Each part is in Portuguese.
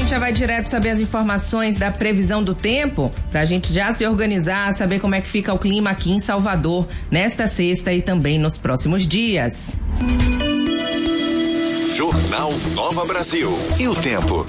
gente já vai direto saber as informações da previsão do tempo, pra gente já se organizar, saber como é que fica o clima aqui em Salvador nesta sexta e também nos próximos dias. Jornal Nova Brasil. E o tempo?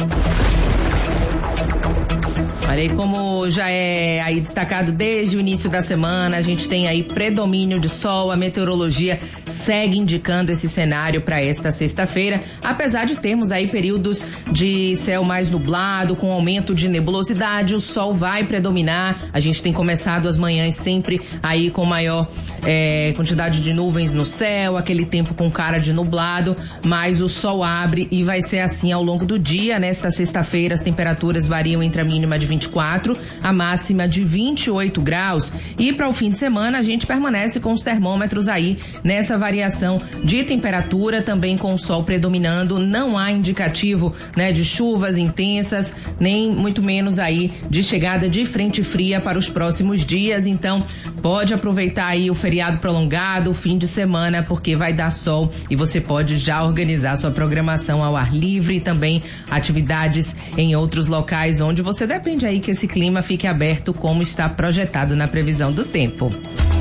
Olha aí, como já é aí destacado desde o início da semana, a gente tem aí predomínio de sol, a meteorologia segue indicando esse cenário para esta sexta-feira, apesar de termos aí períodos de céu mais nublado, com aumento de nebulosidade, o sol vai predominar, a gente tem começado as manhãs sempre aí com maior quantidade de nuvens no céu, aquele tempo com cara de nublado, mas o sol abre e vai ser assim ao longo do dia. Nesta sexta-feira as temperaturas variam entre a mínima de 24, a máxima de 28 graus. E para o fim de semana a gente permanece com os termômetros aí nessa variação de temperatura, também com o sol predominando. Não há indicativo, né, de chuvas intensas, nem muito menos aí de chegada de frente fria para os próximos dias. Então pode aproveitar aí o feriado prolongado, o fim de semana, porque vai dar sol e você pode já organizar sua programação ao ar livre e também atividades em outros locais onde você depende aí que esse clima fique aberto como está projetado na previsão do tempo.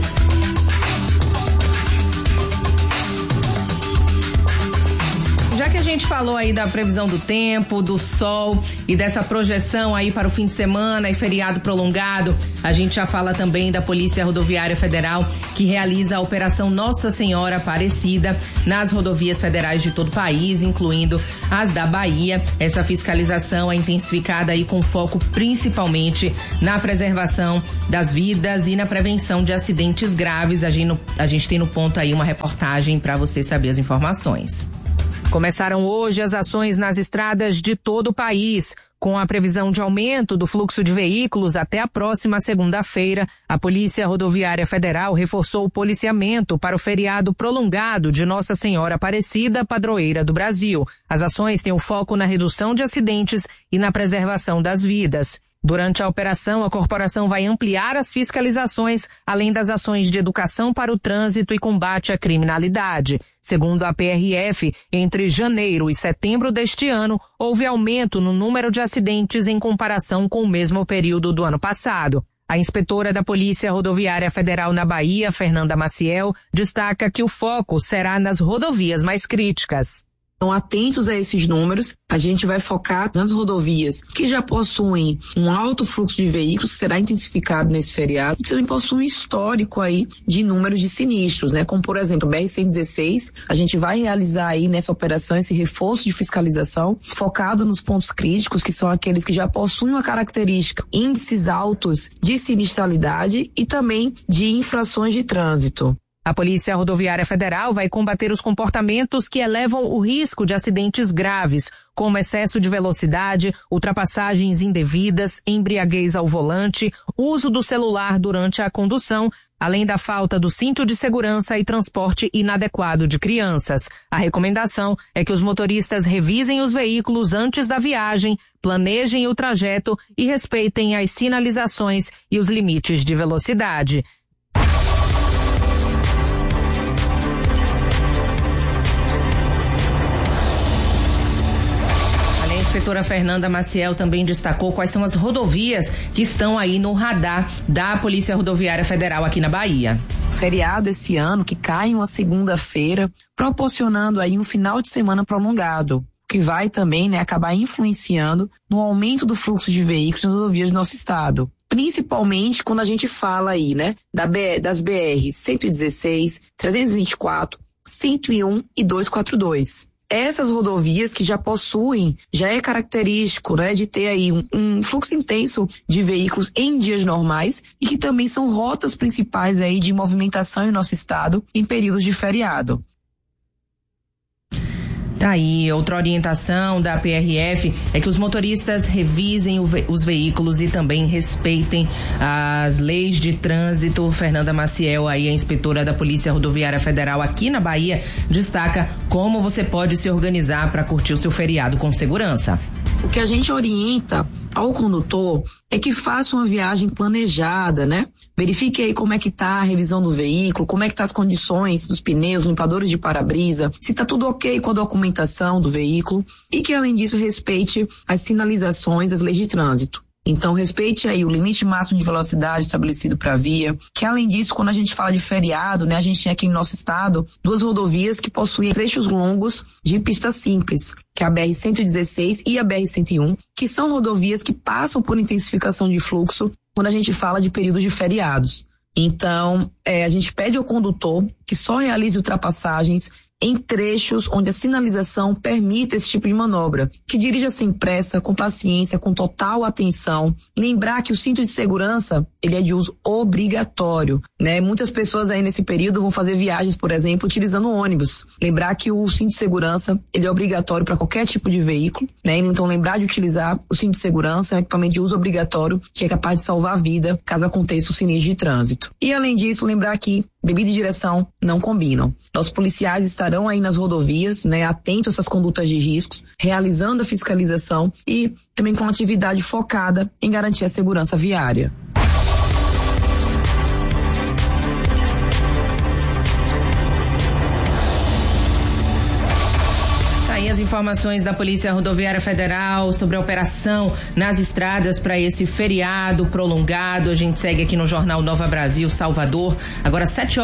Já que a gente falou aí da previsão do tempo, do sol e dessa projeção aí para o fim de semana e feriado prolongado, a gente já fala também da Polícia Rodoviária Federal, que realiza a Operação Nossa Senhora Aparecida nas rodovias federais de todo o país, incluindo as da Bahia. Essa fiscalização é intensificada aí com foco principalmente na preservação das vidas e na prevenção de acidentes graves. A gente tem no ponto aí uma reportagem para você saber as informações. Começaram hoje as ações nas estradas de todo o país. Com a previsão de aumento do fluxo de veículos até a próxima segunda-feira, a Polícia Rodoviária Federal reforçou o policiamento para o feriado prolongado de Nossa Senhora Aparecida, padroeira do Brasil. As ações têm o foco na redução de acidentes e na preservação das vidas. Durante a operação, a corporação vai ampliar as fiscalizações, além das ações de educação para o trânsito e combate à criminalidade. Segundo a PRF, entre janeiro e setembro deste ano, houve aumento no número de acidentes em comparação com o mesmo período do ano passado. A inspetora da Polícia Rodoviária Federal na Bahia, Fernanda Maciel, destaca que o foco será nas rodovias mais críticas. Então, atentos a esses números, a gente vai focar nas rodovias que já possuem um alto fluxo de veículos, que será intensificado nesse feriado, e também possuem um histórico aí de números de sinistros, né? Como, por exemplo, BR-116, a gente vai realizar aí nessa operação esse reforço de fiscalização focado nos pontos críticos, que são aqueles que já possuem uma característica, índices altos de sinistralidade e também de infrações de trânsito. A Polícia Rodoviária Federal vai combater os comportamentos que elevam o risco de acidentes graves, como excesso de velocidade, ultrapassagens indevidas, embriaguez ao volante, uso do celular durante a condução, além da falta do cinto de segurança e transporte inadequado de crianças. A recomendação é que os motoristas revisem os veículos antes da viagem, planejem o trajeto e respeitem as sinalizações e os limites de velocidade. A inspetora Fernanda Maciel também destacou quais são as rodovias que estão aí no radar da Polícia Rodoviária Federal aqui na Bahia. Feriado esse ano que cai em uma segunda-feira, proporcionando aí um final de semana prolongado, que vai também, né, acabar influenciando no aumento do fluxo de veículos nas rodovias do nosso estado. Principalmente quando a gente fala aí, né, das BR 116, 324, 101 e 242. Essas rodovias que já possuem, já é característico, né, de ter aí um fluxo intenso de veículos em dias normais e que também são rotas principais aí de movimentação em nosso estado em períodos de feriado. Tá aí, outra orientação da PRF é que os motoristas revisem os veículos e também respeitem as leis de trânsito. Fernanda Maciel, aí a inspetora da Polícia Rodoviária Federal aqui na Bahia, destaca como você pode se organizar para curtir o seu feriado com segurança. O que a gente orienta ao condutor é que faça uma viagem planejada, né? verifique aí como é que tá a revisão do veículo, como é que tá as condições dos pneus, limpadores de para-brisa, se tá tudo ok com a documentação do veículo e que, além disso, respeite as sinalizações das leis de trânsito. Então, respeite aí o limite máximo de velocidade estabelecido para a via, que além disso, quando a gente fala de feriado, né, a gente tem aqui no nosso estado 2 rodovias que possuem trechos longos de pista simples, que é a BR-116 e a BR-101, que são rodovias que passam por intensificação de fluxo quando a gente fala de períodos de feriados. Então, a gente pede ao condutor que só realize ultrapassagens em trechos onde a sinalização permita esse tipo de manobra, que dirija sem pressa, com paciência, com total atenção. Lembrar que o cinto de segurança, ele é de uso obrigatório, né? Muitas pessoas aí nesse período vão fazer viagens, por exemplo, utilizando ônibus. Lembrar que o cinto de segurança, ele é obrigatório para qualquer tipo de veículo, né? Então lembrar de utilizar o cinto de segurança, é um equipamento de uso obrigatório que é capaz de salvar a vida caso aconteça um sinistro de trânsito. E além disso, lembrar que bebida e direção não combinam. Nossos policiais estarão aí nas rodovias, né, atentos a essas condutas de riscos, realizando a fiscalização e também com atividade focada em garantir a segurança viária. As informações da Polícia Rodoviária Federal sobre a operação nas estradas para esse feriado prolongado. A gente segue aqui no Jornal Nova Brasil Salvador, agora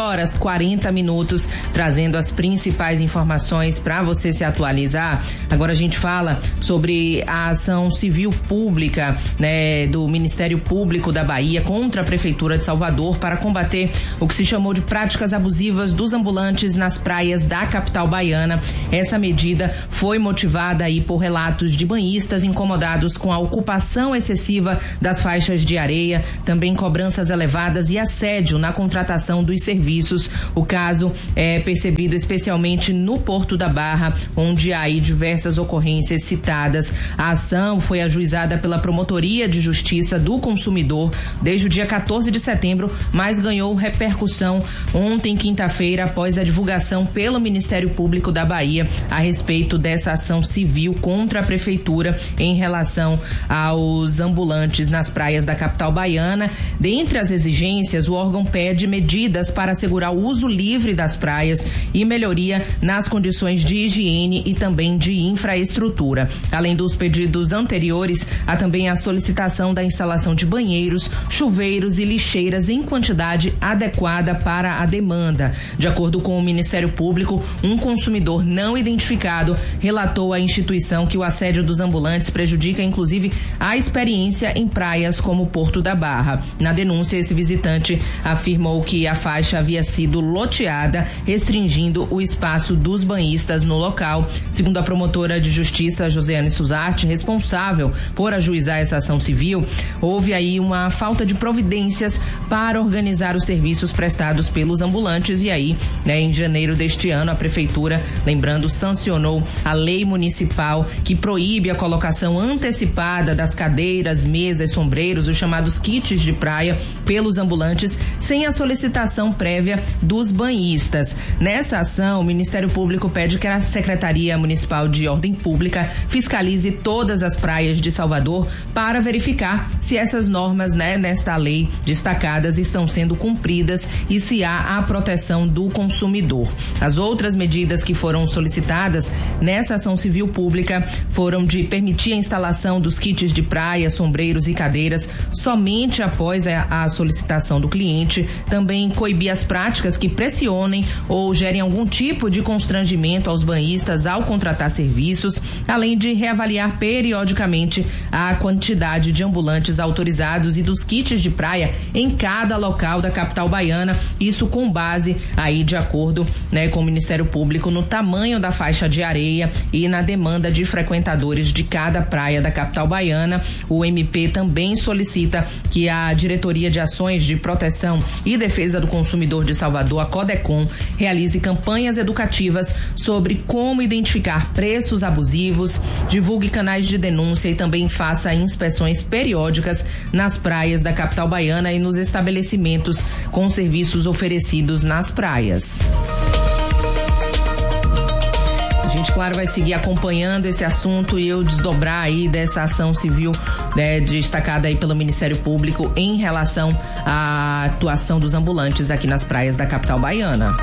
7h40, trazendo as principais informações para você se atualizar. Agora a gente fala sobre a ação civil pública, né, do Ministério Público da Bahia contra a Prefeitura de Salvador para combater o que se chamou de práticas abusivas dos ambulantes nas praias da capital baiana. Essa medida foi motivada aí por relatos de banhistas incomodados com a ocupação excessiva das faixas de areia, também cobranças elevadas e assédio na contratação dos serviços. O caso é percebido especialmente no Porto da Barra, onde há aí diversas ocorrências citadas. A ação foi ajuizada pela Promotoria de Justiça do Consumidor desde o dia 14 de setembro, mas ganhou repercussão ontem, quinta-feira, após a divulgação pelo Ministério Público da Bahia a respeito dessa ação civil contra a prefeitura em relação aos ambulantes nas praias da capital baiana. Dentre as exigências, o órgão pede medidas para assegurar o uso livre das praias e melhoria nas condições de higiene e também de infraestrutura. Além dos pedidos anteriores, há também a solicitação da instalação de banheiros, chuveiros e lixeiras em quantidade adequada para a demanda. De acordo com o Ministério Público, um consumidor não identificado relatou à instituição que o assédio dos ambulantes prejudica inclusive a experiência em praias como Porto da Barra. Na denúncia, esse visitante afirmou que a faixa havia sido loteada, restringindo o espaço dos banhistas no local. Segundo a promotora de justiça Josiane Suzarte, responsável por ajuizar essa ação civil, houve aí uma falta de providências para organizar os serviços prestados pelos ambulantes e aí, né, em janeiro deste ano, a prefeitura, lembrando, sancionou a lei municipal que proíbe a colocação antecipada das cadeiras, mesas, sombreiros, os chamados kits de praia, pelos ambulantes, sem a solicitação prévia dos banhistas. Nessa ação, o Ministério Público pede que a Secretaria Municipal de Ordem Pública fiscalize todas as praias de Salvador para verificar se essas normas, né, nesta lei destacadas estão sendo cumpridas e se há a proteção do consumidor. As outras medidas que foram solicitadas nessa ação civil pública foram de permitir a instalação dos kits de praia, sombreiros e cadeiras somente após a solicitação do cliente, também coibir as práticas que pressionem ou gerem algum tipo de constrangimento aos banhistas ao contratar serviços, além de reavaliar periodicamente a quantidade de ambulantes autorizados e dos kits de praia em cada local da capital baiana, isso com base aí de acordo, né, com o Ministério Público no tamanho da faixa de areia e na demanda de frequentadores de cada praia da capital baiana. O MP também solicita que a Diretoria de Ações de Proteção e Defesa do Consumidor de Salvador, a CODECOM, realize campanhas educativas sobre como identificar preços abusivos, divulgue canais de denúncia e também faça inspeções periódicas nas praias da capital baiana e nos estabelecimentos com serviços oferecidos nas praias. gente, claro, vai seguir acompanhando esse assunto e eu desdobrar aí dessa ação civil, né, destacada aí pelo Ministério Público em relação à atuação dos ambulantes aqui nas praias da capital baiana.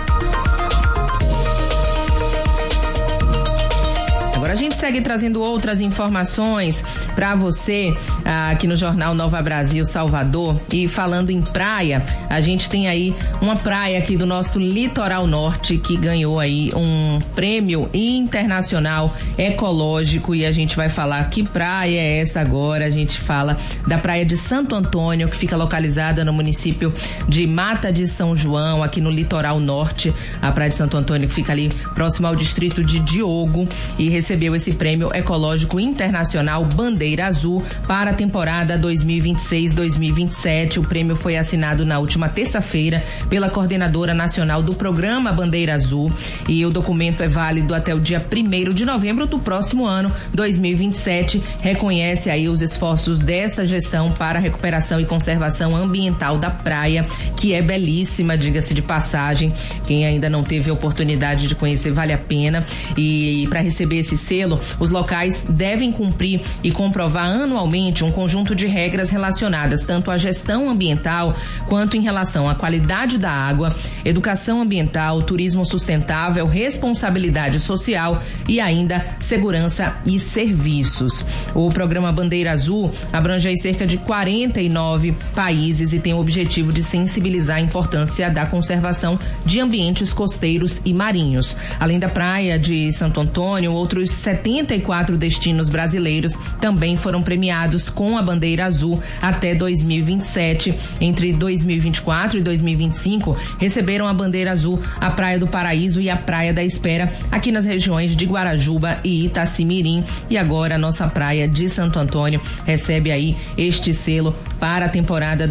Agora a gente segue trazendo outras informações para você aqui no Jornal Nova Brasil Salvador. E falando em praia, a gente tem aí uma praia aqui do nosso litoral norte que ganhou aí um prêmio internacional ecológico, e a gente vai falar que praia é essa agora. A gente fala da praia de Santo Antônio, que fica localizada no município de Mata de São João, aqui no litoral norte. A praia de Santo Antônio que fica ali próximo ao distrito de Diogo e recebeu esse prêmio ecológico internacional Bandeira Azul para a temporada 2026-2027. O prêmio foi assinado na última terça-feira pela coordenadora nacional do programa Bandeira Azul, e o documento é válido até o dia 1º de novembro do próximo ano, 2027. Reconhece aí os esforços dessa gestão para a recuperação e conservação ambiental da praia, que é belíssima, diga-se de passagem. Quem ainda não teve a oportunidade de conhecer, vale a pena. E para receber esse selo, os locais devem cumprir e comprovar anualmente um conjunto de regras relacionadas tanto à gestão ambiental quanto em relação à qualidade da água, educação ambiental, turismo sustentável, responsabilidade social e ainda segurança e serviços. O programa Bandeira Azul abrange aí cerca de 49 países e tem o objetivo de sensibilizar a importância da conservação de ambientes costeiros e marinhos. Além da praia de Santo Antônio, outros 74 destinos brasileiros também foram premiados com a Bandeira Azul até 2027. Entre 2024 e 2025, receberam a Bandeira Azul a Praia do Paraíso e a Praia da Espera, aqui nas regiões de Guarajuba e Itacimirim. E agora a nossa praia de Santo Antônio recebe aí este selo para a temporada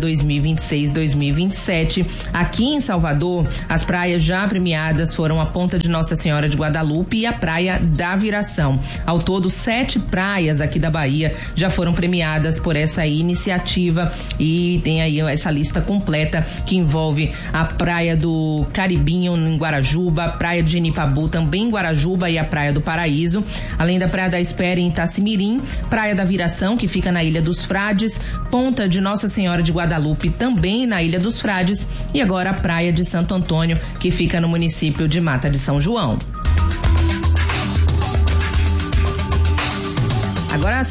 2026-2027. Aqui em Salvador, as praias já premiadas foram a Ponta de Nossa Senhora de Guadalupe e a Praia da Viração. Ao todo, 7 praias aqui da Bahia já foram premiadas por essa iniciativa, e tem aí essa lista completa que envolve a Praia do Caribinho em Guarajuba, a Praia de Genipabu também em Guarajuba e a Praia do Paraíso, além da Praia da Espera em Itacimirim, Praia da Viração, que fica na Ilha dos Frades, Ponta de Nossa Senhora de Guadalupe também na Ilha dos Frades, e agora a Praia de Santo Antônio, que fica no município de Mata de São João. Agora às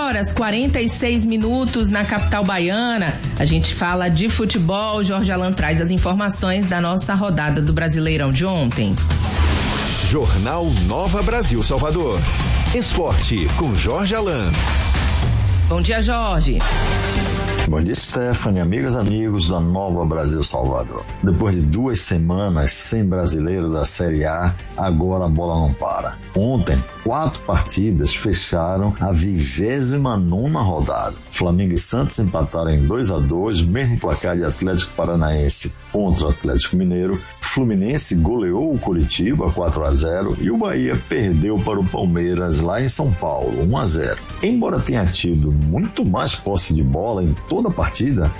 7h46 na capital baiana, a gente fala de futebol. Jorge Alan traz as informações da nossa rodada do Brasileirão de ontem. Jornal Nova Brasil Salvador. Esporte com Jorge Alan. Bom dia, Jorge. Bom dia, Stephanie, amigas e amigos da Nova Brasil Salvador. Depois de 2 semanas sem brasileiro da Série A, agora a bola não para. Ontem, 4 partidas fecharam a 29ª rodada. Flamengo e Santos empataram em 2-2, mesmo placar de Atlético Paranaense contra o Atlético Mineiro. Fluminense goleou o Coritiba 4-0 e o Bahia perdeu para o Palmeiras lá em São Paulo 1-0. Embora tenha tido muito mais posse de bola em toda a partida,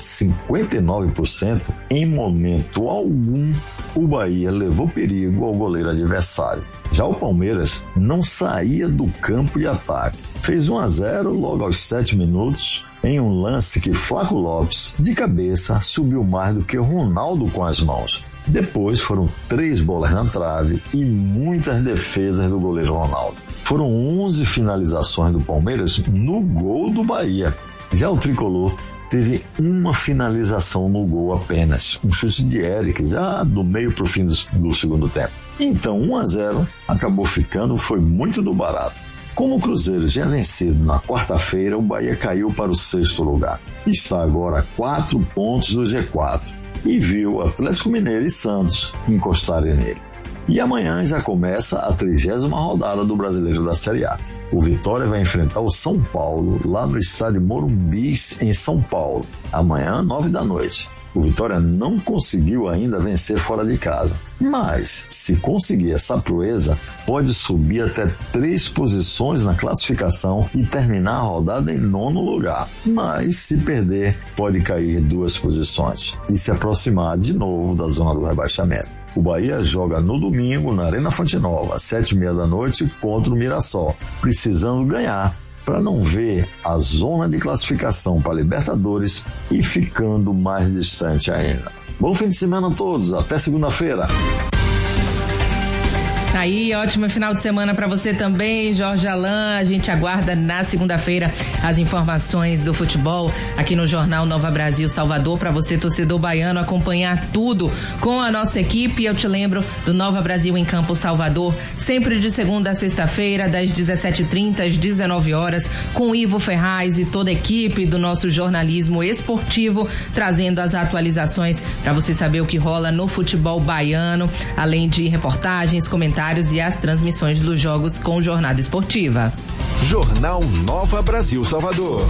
59%, em momento algum o Bahia levou perigo ao goleiro adversário. Já o Palmeiras não saía do campo de ataque. Fez 1-0 logo aos 7 minutos, em um lance que Flaco Lopes, de cabeça, subiu mais do que o Ronaldo com as mãos. Depois foram 3 bolas na trave e muitas defesas do goleiro Ronaldo. Foram 11 finalizações do Palmeiras no gol do Bahia. Já o tricolor teve uma finalização no gol apenas, um chute de Eric, já do meio para o fim do segundo tempo. Então 1-0 acabou ficando, foi muito do barato. Como o Cruzeiro já vencido na quarta-feira, o Bahia caiu para o 6º lugar. Está agora a 4 pontos do G4 e viu Atlético Mineiro e Santos encostarem nele. E amanhã já começa a 30ª rodada do Brasileiro da Série A. O Vitória vai enfrentar o São Paulo lá no estádio Morumbi, em São Paulo, amanhã 9h. O Vitória não conseguiu ainda vencer fora de casa, mas se conseguir essa proeza, pode subir até 3 posições na classificação e terminar a rodada em 9º lugar. Mas se perder, pode cair 2 posições e se aproximar de novo da zona do rebaixamento. O Bahia joga no domingo na Arena Fonte Nova, às 7h30 da noite, contra o Mirassol, precisando ganhar para não ver a zona de classificação para Libertadores e ficando mais distante ainda. Bom fim de semana a todos, até segunda-feira. Aí, ótimo final de semana para você também, Jorge Alain. A gente aguarda na segunda-feira as informações do futebol aqui no Jornal Nova Brasil Salvador, para você, torcedor baiano, acompanhar tudo com a nossa equipe. Eu te lembro do Nova Brasil em Campo Salvador, sempre de segunda a sexta-feira, das 17h30 às 19h, com Ivo Ferraz e toda a equipe do nosso jornalismo esportivo, trazendo as atualizações para você saber o que rola no futebol baiano, além de reportagens, comentários e as transmissões dos jogos com jornada esportiva. Jornal Nova Brasil Salvador.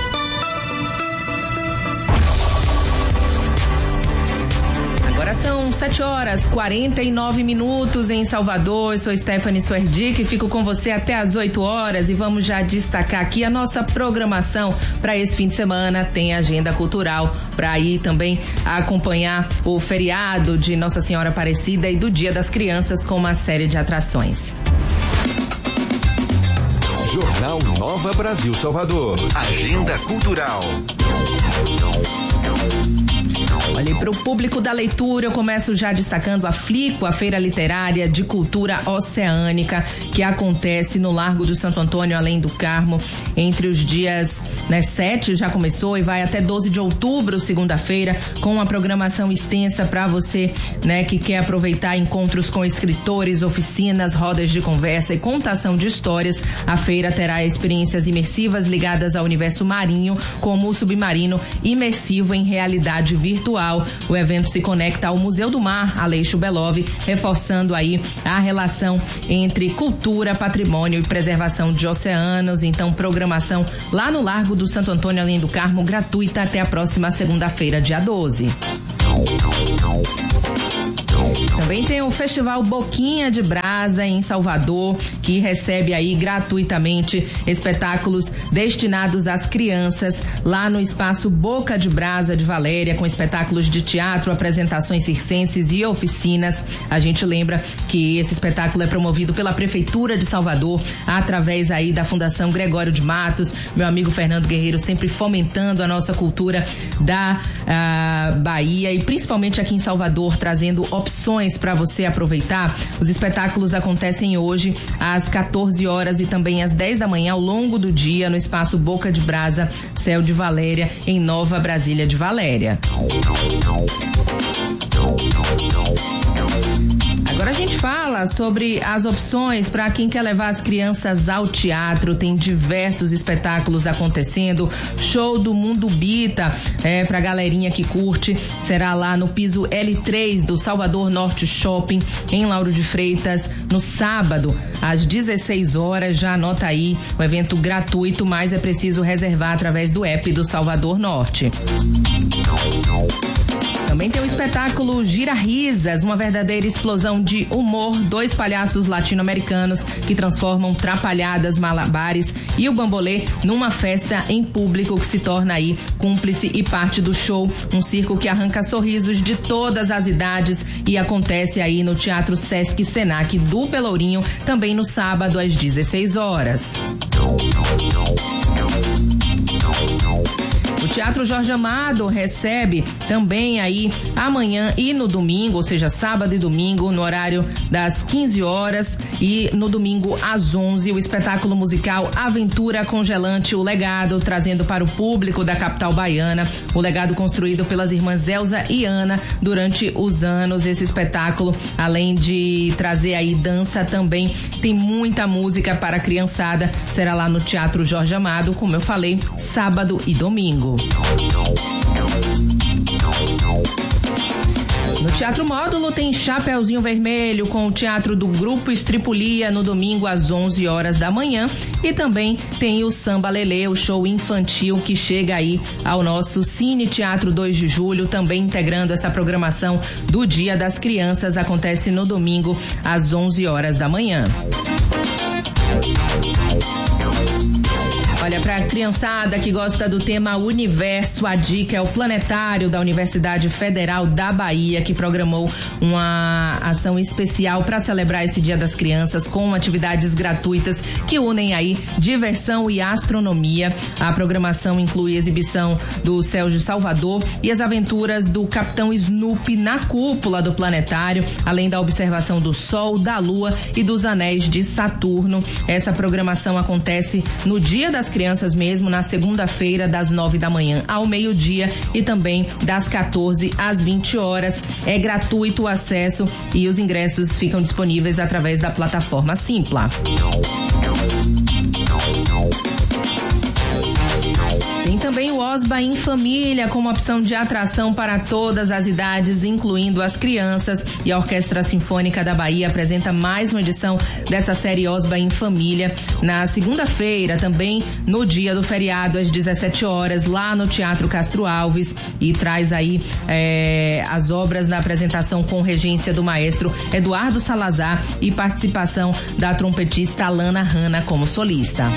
Agora são 7h49 em Salvador. Eu sou Stephanie Suerdic e fico com você até às 8h e vamos já destacar aqui a nossa programação para esse fim de semana. Tem agenda cultural para ir também acompanhar o feriado de Nossa Senhora Aparecida e do Dia das Crianças com uma série de atrações. Jornal Nova Brasil Salvador. Agenda cultural. Olha, para o público da leitura, eu começo já destacando a FLICO, a Feira Literária de Cultura Oceânica, que acontece no Largo do Santo Antônio, além do Carmo, entre os dias 7, já começou, e vai até 12 de outubro, segunda-feira, com uma programação extensa para você, que quer aproveitar encontros com escritores, oficinas, rodas de conversa e contação de histórias. A feira terá experiências imersivas ligadas ao universo marinho, como o submarino imersivo em realidade virtual. O evento se conecta ao Museu do Mar, Aleixo Belov, reforçando aí a relação entre cultura, patrimônio e preservação de oceanos. Então, programação lá no Largo do Santo Antônio, além do Carmo, gratuita até a próxima segunda-feira, dia 12. Também tem o Festival Boquinha de Brasa em Salvador, que recebe aí gratuitamente espetáculos destinados às crianças lá no espaço Boca de Brasa de Valéria, com espetáculos de teatro, apresentações circenses e oficinas. A gente lembra que esse espetáculo é promovido pela Prefeitura de Salvador, através aí da Fundação Gregório de Matos, meu amigo Fernando Guerreiro, sempre fomentando a nossa cultura da Bahia e principalmente aqui em Salvador, trazendo opções para você aproveitar. Os espetáculos acontecem hoje às 14h e também às 10 da manhã ao longo do dia no espaço Boca de Brasa, Céu de Valéria, em Nova Brasília de Valéria. Agora a gente fala sobre as opções para quem quer levar as crianças ao teatro. Tem diversos espetáculos acontecendo. Show do Mundo Bita, pra galerinha que curte, será lá no piso L3 do Salvador Norte Shopping, em Lauro de Freitas, no sábado, às 16h. Já anota aí, o evento gratuito, mas é preciso reservar através do app do Salvador Norte. Também tem o espetáculo Gira Risas, uma verdadeira explosão de humor, 2 palhaços latino-americanos que transformam trapalhadas, malabares e o bambolê numa festa em público que se torna aí cúmplice e parte do show. Um circo que arranca sorrisos de todas as idades e acontece aí no Teatro Sesc Senac do Pelourinho, também no sábado às 16h. O Teatro Jorge Amado recebe também aí amanhã e no domingo, ou seja, sábado e domingo, no horário das 15h e no domingo às 11h, o espetáculo musical Aventura Congelante, o Legado, trazendo para o público da capital baiana o legado construído pelas irmãs Elza e Ana durante os anos. Esse espetáculo, além de trazer aí dança, também tem muita música para a criançada. Será lá no Teatro Jorge Amado, como eu falei, sábado e domingo. No Teatro Módulo tem Chapeuzinho Vermelho com o teatro do Grupo Estripulia no domingo às 11h da manhã, e também tem o Samba Lelê, o show infantil que chega aí ao nosso Cine Teatro 2 de Julho, também integrando essa programação do Dia das Crianças. Acontece no domingo às 11h da manhã. Olha, Olha, para a criançada que gosta do tema universo, a dica é o Planetário da Universidade Federal da Bahia, que programou uma ação especial para celebrar esse Dia das Crianças com atividades gratuitas que unem aí diversão e astronomia. A programação inclui exibição do Céu de Salvador e as aventuras do Capitão Snoopy na cúpula do planetário, além da observação do Sol, da Lua e dos anéis de Saturno. Essa programação acontece no Dia das Crianças mesmo, na segunda-feira, das 9 da manhã ao meio-dia e também das 14 às 20 horas. É gratuito o acesso e os ingressos ficam disponíveis através da plataforma Simpla. Tem também o Osba em Família, como opção de atração para todas as idades, incluindo as crianças. E a Orquestra Sinfônica da Bahia apresenta mais uma edição dessa série Osba em Família na segunda-feira, também no dia do feriado, às 17 horas, lá no Teatro Castro Alves. E traz aí as obras na apresentação com regência do maestro Eduardo Salazar e participação da trompetista Alana Hanna como solista.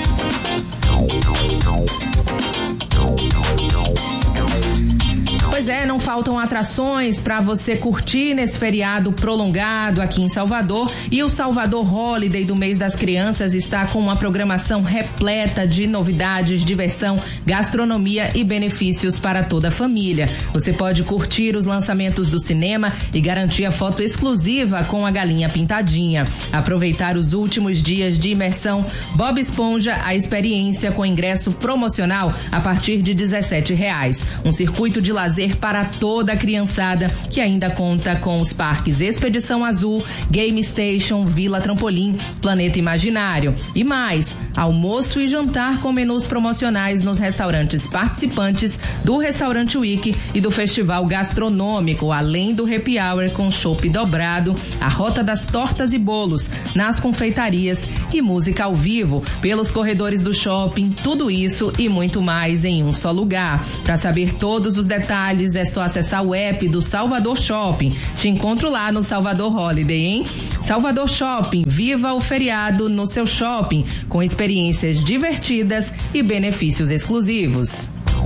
Pois é, não faltam atrações para você curtir nesse feriado prolongado aqui em Salvador. E o Salvador Holiday do mês das crianças está com uma programação repleta de novidades, diversão, gastronomia e benefícios para toda a família. Você pode curtir os lançamentos do cinema e garantir a foto exclusiva com a galinha pintadinha. Aproveitar os últimos dias de imersão Bob Esponja, a experiência com ingresso promocional a partir de R$17. Um circuito de lazer para toda a criançada, que ainda conta com os parques Expedição Azul, Game Station, Vila Trampolim, Planeta Imaginário. E mais, almoço e jantar com menus promocionais nos restaurantes participantes do Restaurante Week e do Festival Gastronômico, além do Happy Hour com chopp dobrado, a Rota das Tortas e Bolos nas confeitarias e música ao vivo pelos corredores do shopping. Tudo isso e muito mais em um só lugar. Para saber todos os detalhes, é só acessar o app do Salvador Shopping. Te encontro lá no Salvador Holiday, hein? Salvador Shopping, viva o feriado no seu shopping, com experiências divertidas e benefícios exclusivos.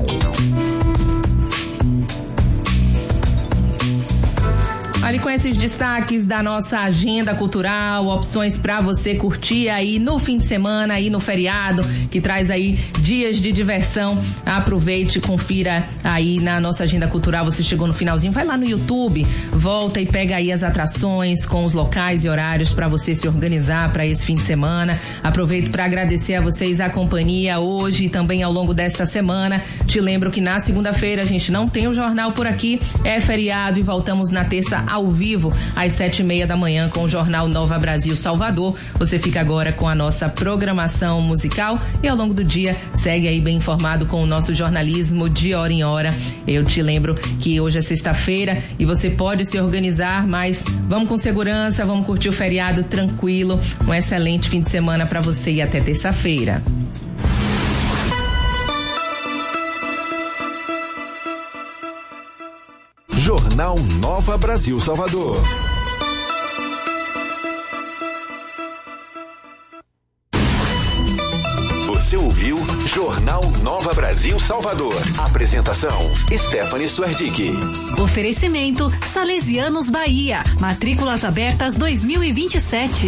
Olha, com esses destaques da nossa agenda cultural, opções para você curtir aí no fim de semana, aí no feriado, que traz aí dias de diversão. Aproveite, confira aí na nossa agenda cultural. Você chegou no finalzinho, vai lá no YouTube, volta e pega aí as atrações com os locais e horários para você se organizar para esse fim de semana. Aproveito para agradecer a vocês a companhia hoje e também ao longo desta semana. Te lembro que na segunda-feira a gente não tem o jornal por aqui, é feriado, e voltamos na terça ao vivo, às 7:30 da manhã, com o Jornal Nova Brasil Salvador. Você fica agora com a nossa programação musical e ao longo do dia segue aí bem informado com o nosso jornalismo de hora em hora. Eu te lembro que hoje é sexta-feira e você pode se organizar, mas vamos com segurança, vamos curtir o feriado tranquilo. Um excelente fim de semana para você e até terça-feira. Jornal Nova Brasil Salvador. Você ouviu Jornal Nova Brasil Salvador. Apresentação: Stephanie Suerdick. Oferecimento: Salesianos Bahia. Matrículas abertas 2027.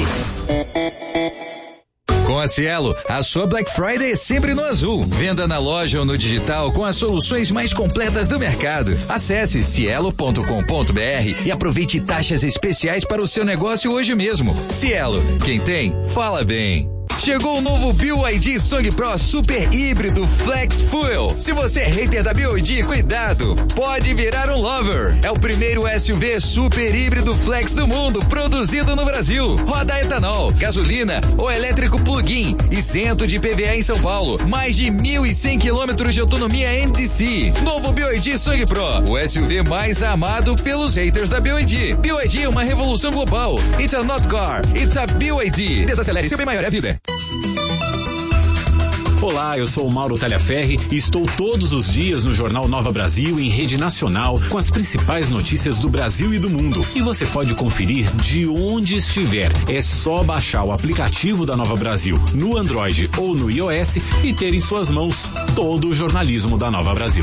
Com a Cielo, a sua Black Friday é sempre no azul. Venda na loja ou no digital com as soluções mais completas do mercado. Acesse cielo.com.br e aproveite taxas especiais para o seu negócio hoje mesmo. Cielo, quem tem, fala bem. Chegou o novo BYD Song Pro Super Híbrido Flex Fuel. Se você é hater da BYD, cuidado, pode virar um lover. É o primeiro SUV super híbrido flex do mundo, produzido no Brasil. Roda etanol, gasolina ou elétrico plug-in, isento de IPVA em São Paulo. Mais de 1.100 quilômetros de autonomia NTC. Novo BYD Song Pro, o SUV mais amado pelos haters da BYD. BYD é uma revolução global. It's a not car, it's a BYD. Desacelere, seu bem maior é a vida. Olá, eu sou o Mauro Talhaferri e estou todos os dias no Jornal Nova Brasil em rede nacional com as principais notícias do Brasil e do mundo. E você pode conferir de onde estiver. É só baixar o aplicativo da Nova Brasil no Android ou no iOS e ter em suas mãos todo o jornalismo da Nova Brasil.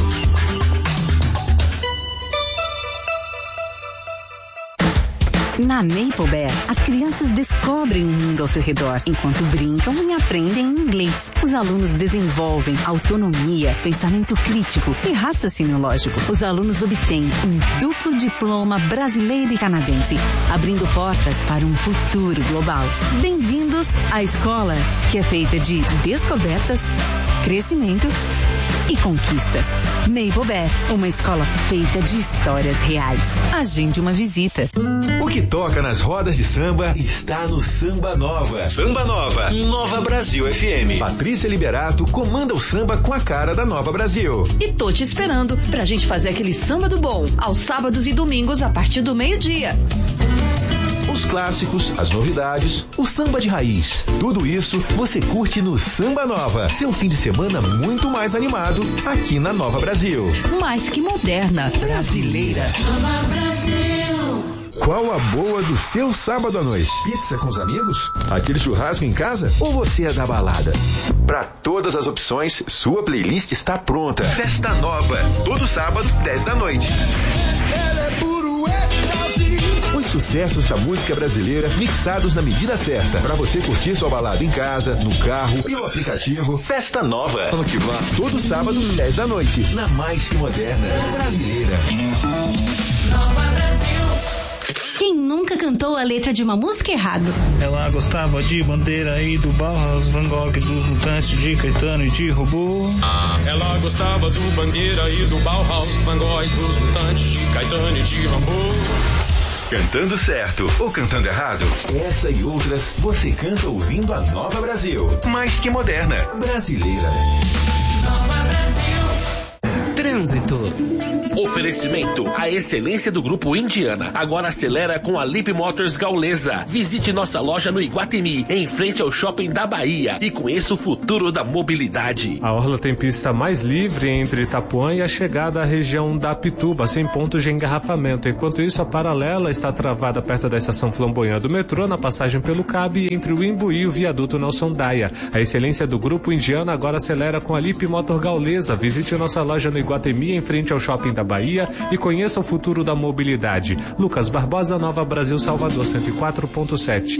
Na Maple Bear, as crianças descobrem o mundo ao seu redor, enquanto brincam e aprendem inglês. Os alunos desenvolvem autonomia, pensamento crítico e raciocínio lógico. Os alunos obtêm um duplo diploma brasileiro e canadense, abrindo portas para um futuro global. Bem-vindos à escola, que é feita de descobertas, crescimento e conquistas. Maple Bear, uma escola feita de histórias reais. Agende uma visita. O que toca nas rodas de samba está no Samba Nova. Samba Nova, Nova Brasil FM. Patrícia Liberato comanda o samba com a cara da Nova Brasil. E tô te esperando pra gente fazer aquele samba do bom, aos sábados e domingos a partir do meio-dia. Os clássicos, as novidades, o samba de raiz. Tudo isso você curte no Samba Nova. Seu fim de semana muito mais animado aqui na Nova Brasil. Mais que moderna, brasileira. Nova Brasil. Qual a boa do seu sábado à noite? Pizza com os amigos? Aquele churrasco em casa? Ou você é da balada? Para todas as opções, sua playlist está pronta. Festa Nova, todo sábado, 10 da noite. Ela é puro êxtase. Os sucessos da música brasileira mixados na medida certa. Para você curtir sua balada em casa, no carro, pelo aplicativo. Festa Nova. Vamos que vá. Todo sábado, 10 da noite. Na mais que moderna brasileira. Nova Brasil. Quem nunca cantou a letra de uma música errado? Ela gostava de Bandeira e do Bauhaus, Van Gogh, dos Mutantes, de Caetano e de Robô. Ela gostava do Bandeira e do Bauhaus, Van Gogh, dos Mutantes, de Caetano e de Robô. Cantando certo ou cantando errado? Essa e outras você canta ouvindo a Nova Brasil. Mais que moderna, brasileira. Nova Brasil. Trânsito. Oferecimento: a excelência do Grupo Indiana. Agora acelera com a Lip Motors Gaulesa. Visite nossa loja no Iguatemi, em frente ao Shopping da Bahia, e conheça o futuro da mobilidade. A orla tem pista mais livre entre Itapuã e a chegada à região da Pituba, sem pontos de engarrafamento. Enquanto isso, a paralela está travada perto da estação Flamboyant do metrô, na passagem pelo Cabo, entre o Imbuí e o viaduto Nelson Daia. A excelência do Grupo Indiana agora acelera com a Lip Motor Gaulesa. Visite nossa loja no Iguatemi, em frente ao Shopping da Bahia, e conheça o futuro da mobilidade. Lucas Barbosa, Nova Brasil, Salvador, 104.7.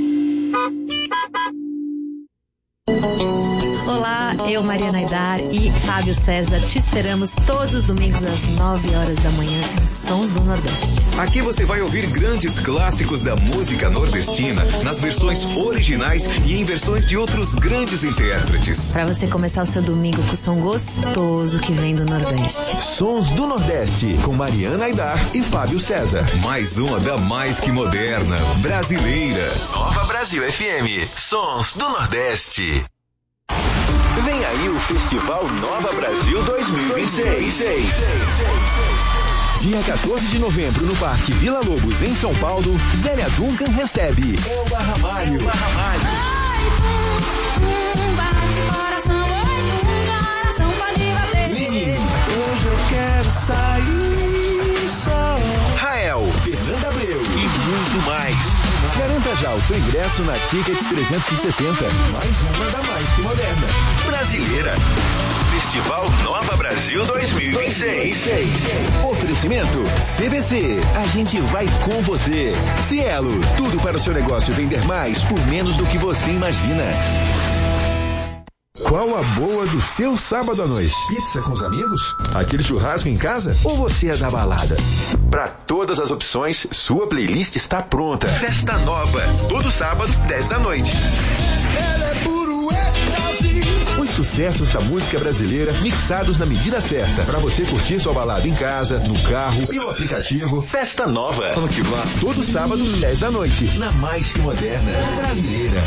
Olá, eu, Mariana Aidar e Fábio César te esperamos todos os domingos às 9 horas da manhã nos Sons do Nordeste. Aqui você vai ouvir grandes clássicos da música nordestina nas versões originais e em versões de outros grandes intérpretes. Para você começar o seu domingo com o som gostoso que vem do Nordeste. Sons do Nordeste, com Mariana Aidar e Fábio César. Mais uma da mais que moderna, brasileira. Nova Brasil FM, Sons do Nordeste. Vem aí o Festival Nova Brasil 2026. Dia 14 de novembro, no Parque Vila Lobos, em São Paulo, Zélia Duncan recebe Elba Ramalho. Menino, hoje eu quero sair só. Rael, Fernanda Abreu e muito mais. Garanta já o seu ingresso na Tickets 360. Mais uma da mais que moderna. Brasileira. Festival Nova Brasil 2026. Oferecimento CVC. A gente vai com você. Cielo. Tudo para o seu negócio vender mais por menos do que você imagina. Qual a boa do seu sábado à noite? Pizza com os amigos? Aquele churrasco em casa? Ou você é da balada? Para todas as opções, sua playlist está pronta. Festa Nova, todo sábado, 10 da noite. Ela é puro êxtase. Os sucessos da música brasileira mixados na medida certa. Para você curtir sua balada em casa, no carro, pelo aplicativo. Festa Nova. Vamos que vá. Todo sábado, 10 da noite. Na mais que moderna brasileira.